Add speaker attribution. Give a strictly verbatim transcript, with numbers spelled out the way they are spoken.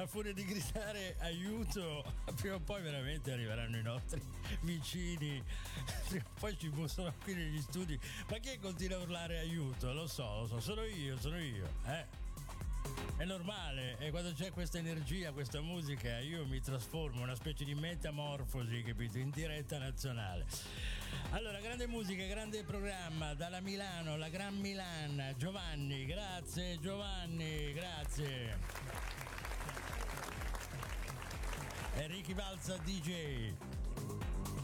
Speaker 1: a furia di gridare aiuto, prima o poi veramente arriveranno i nostri vicini, prima o poi ci bussano qui negli studi. Ma chi continua a urlare aiuto? Lo so, lo so, sono io, sono io, eh. È normale, e quando c'è questa energia, questa musica, io mi trasformo in una specie di metamorfosi, capito? In diretta nazionale. Allora, grande musica, grande programma, dalla Milano, la Gran Milan, Giovanni, grazie Giovanni, grazie. E Ricky Balza D J.